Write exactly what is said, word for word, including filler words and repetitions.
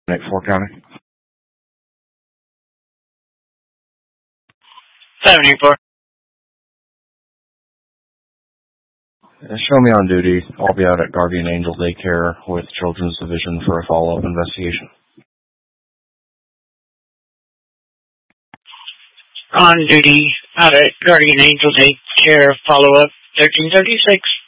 Fort County. seventy-four. Show me on duty. I'll be out at Guardian Angel Daycare with Children's Division for a follow-up investigation. On duty, out at Guardian Angel Daycare, follow-up, thirteen thirty-six.